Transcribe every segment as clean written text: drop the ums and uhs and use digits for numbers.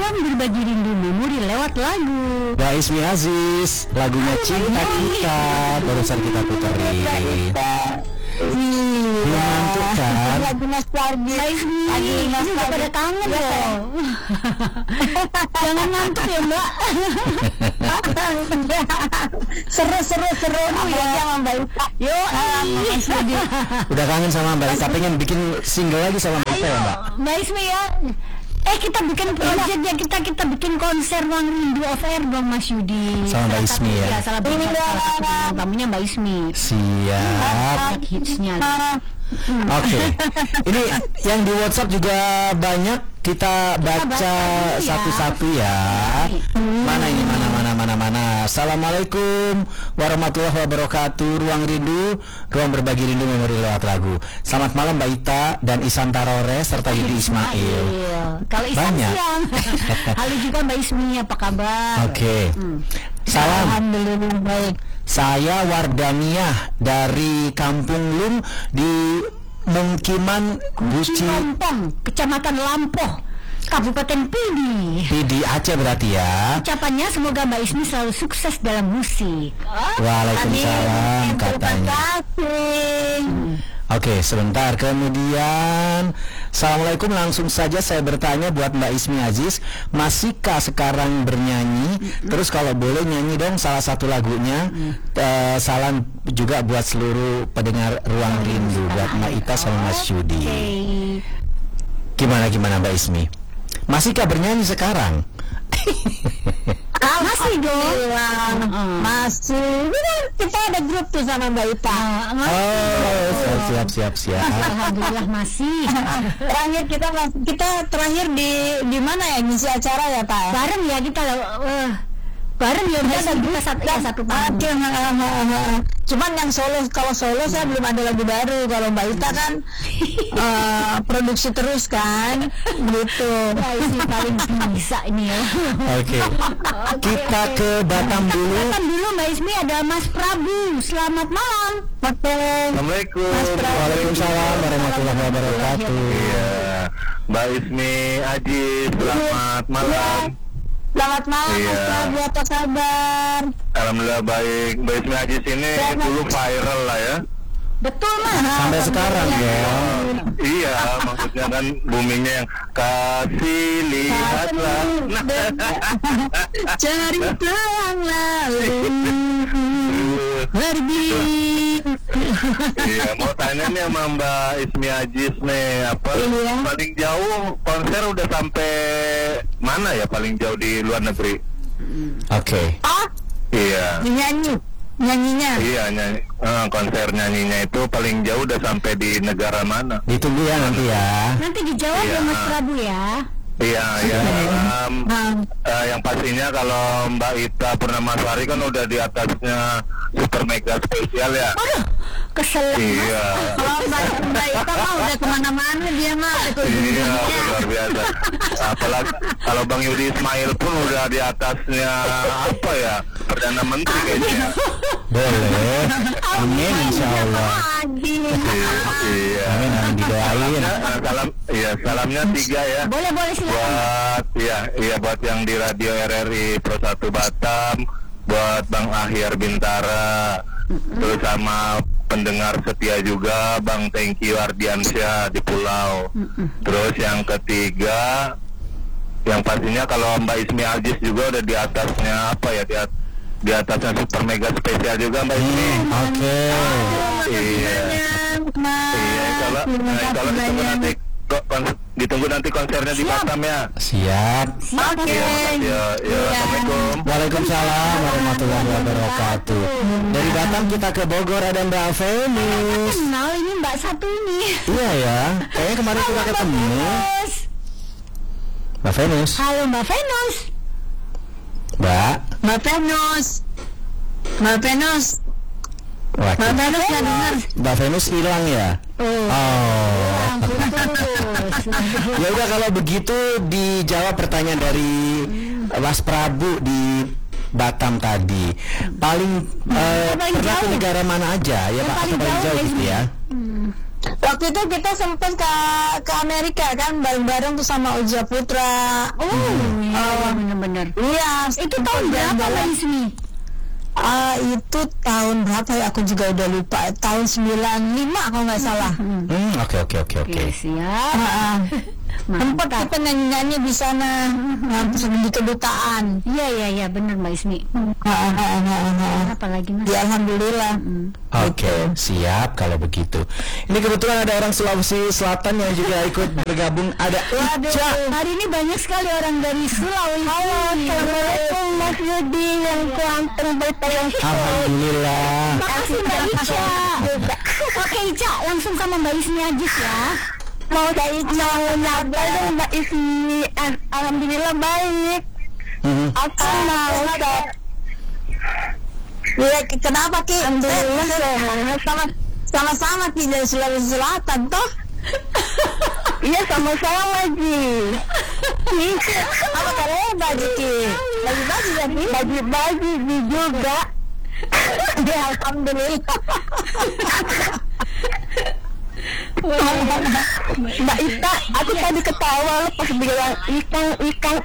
Ruang Berbagi Rindu Memori lewat lagu. Mbak Ismi Aziz, lagunya Cinta Kita barusan kita puterin. Belum ngantuk kan? Lagu nostalgia. Lagi udah pada kangen loh. Jangan ngantuk ya Mbak. Seru ya sama Mbak Ita. Yuk, Udah kangen sama Mbak Ita, pengen bikin single lagi sama Mbak Ita ya Mbak? Mbak Ismi ya. Kita bikin project ya, kita bikin konser Ruang Rindu of Air dong Mas Yudi. Sama Mbak Ismi ya? Ya, salah satu tamunya Mbak Ismi. Siap. Hitsnya. Oke. Ini yang di WhatsApp juga banyak, kita baca satu-satu ya. Mana ini, mana. Assalamualaikum warahmatullahi wabarakatuh. Ruang Rindu, Ruang Berbagi Rindu Memori lewat lagu. Selamat malam Mbak Ita dan Isan Tarore serta Yudi Ismail. Kalau Isan banyak. Siang. Halo juga Mbak Ismi, apa kabar? Oke. Salam. Alhamdulillah baik. Saya Wardaniah dari Kampung Lum di Mungkiman Guci Lompong, Kecamatan Lampoh, Kabupaten Pidi. Pidi Aceh berarti ya. Ucapannya semoga Mbak Ismi selalu sukses dalam musik. Waalaikumsalam Terima katanya. kasih. Oke, sebentar. Kemudian Assalamualaikum, langsung saja saya bertanya buat Mbak Ismi Aziz, masihkah sekarang bernyanyi? Terus kalau boleh nyanyi dong salah satu lagunya. Salam juga buat seluruh pendengar Ruang Rindu, buat Mbak Ita sama Mas Yudi. Gimana Mbak Ismi? Masihkah bernyanyi sekarang? Masih dong. Masih. Ini kan kita ada grup tuh sama Mbak Ita. Oh, siap. Alhamdulillah masih. Terakhir kita terakhir di mana ya ngisi acara ya Pak? Bareng ya kita bareng ya kita satu panggung. Cuman yang solo, kalau solo saya belum ada lagu baru. Kalau Mbak Ita kan produksi terus kan, gitu. Paling bisa ini ya. Oke. Kita ke Batam dulu. Mbak Ismi, ada Mas Prabu. Selamat malam. Assalamualaikum. Waalaikumsalam warahmatullahi wabarakatuh. Iya, Mbak Ismi Aji, selamat malam. Selamat malam Mas Prabu, apa kabar? Alhamdulillah baik. Mbak Ismi Aji sini dulu viral lah ya. Betul Mas. Sampai sekarang ya. Iya, maksudnya kan boomingnya yang kasih lihatlah. Cari yang lalu pergi. Iya, mau tanya nih sama Mbak Ismi Ajis nih, apa paling jauh konser udah sampai mana ya, paling jauh di luar negeri? Oke. Iya. Nyanyinya. Iya, konser nyanyinya itu paling jauh udah sampai di negara mana? Ditunggu ya nanti ya. Nanti dijawab ya Mas Prabu ya. Iya. Yang pastinya kalau Mbak Ita Purnamasari kan udah di atasnya super mega spesial ya. Aduh, kesel. Iya. Kalau Mbak Ita mah udah kemana-mana dia mah. Iya, luar biasa. Apalagi kalau Bang Yudi Ismail pun udah di atasnya apa ya, Perdana Menteri kayaknya. Boleh. Amin insyaallah. Iya. Amin, didoain. Salamnya 3 ya. Boleh silakan. Buat yang di radio RRI Pro 1 Batam, buat Bang Ahyar Bintara, terus sama pendengar setia juga Bang Tengki Ardiansyah di Pulau. Terus yang ketiga, yang pastinya kalau Mbak Ismi Aziz juga udah di atasnya apa ya, di atasnya super mega spesial juga Mbak Ismi. Oke. Iya. Kalau ditunggu nanti konsernya di Batam ya. Siap. Oke. Assalamualaikum. Waalaikumsalam warahmatullahi wabarakatuh. Dari Batam kita ke Bogor, ada Mbak Venus. Kenal ini Mbak satu ini. Iya ya, kayaknya kemarin kita ketemu. Mbak Venus. Halo Mbak Venus. Mbak. Mbak Venus. Wah, Mbak Venus nggak dengar. Mbak Venus hilang ya. Oh. Ya udah, kalau begitu dijawab pertanyaan dari Mas Prabu di Batam tadi. Paling pernah ke negara mana aja ya Pak? Paling jauh gitu ya. Waktu itu kita sempat ke Amerika kan bareng-bareng tuh sama Uja Putra. Iya, benar-benar. Iya, Itu tahun berapa Mbak Ismi? Itu tahun berapa ya? Aku juga udah lupa. Tahun 95 kalau nggak salah. Oke. Oke, siap. Tempat kita nyanyi-nyanyi di sana, di kedutaan. Iya, benar Mbak Ismi. Apalagi Mas? Ya alhamdulillah. Oke, siap kalau begitu. Ini kebetulan ada orang Sulawesi Selatan yang juga ikut bergabung. Ada Ica. Hari ini banyak sekali orang dari Sulawesi. Halo, Assalamualaikum Mas Yudi yang ganteng bertayang. Alhamdulillah. Makasih Mbak Ica. Oke Ica, langsung sama Mbak Ismi Ajis ya. Mau saya nyapa dong Mbak Ismi. Alhamdulillah baik. Aku mau ya, kenapa Ki? Alhamdulillah sama-sama Ki dari Sulawesi Selatan toh. Iya sama-sama Ji. Apa kabarnya baju Ki? Baju-baju ya Ki? Baju-baju Ji juga. Ya alhamdulillah. Mbak Ita, aku tadi ketawa lo pas bilang ikan.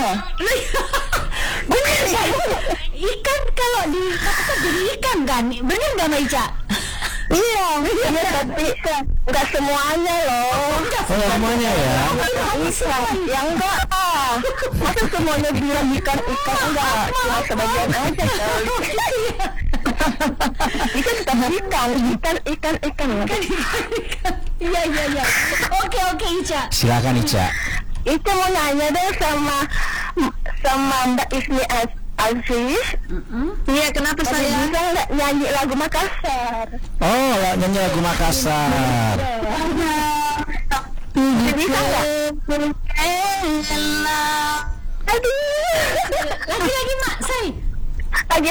Bener ya? Ikan kalau di kata jadi ikan kan? Bener nggak Mbak Ica? Iya, tapi nggak semuanya loh. Semuanya ya. Yang enggak masa semuanya bilang ikan enggak, cuma sebagian aja kan. Ikan tetap ikan. Iya. Oke Ica. Silakan Ica. Itu mau nanya deh sama Mbak Ismi Aziz. Iya, kenapa saya bisa nggak nyanyi lagu Makassar? Oh, nyanyi lagu Makassar. Bisa nggak? Lagi Mak, say. Lagi.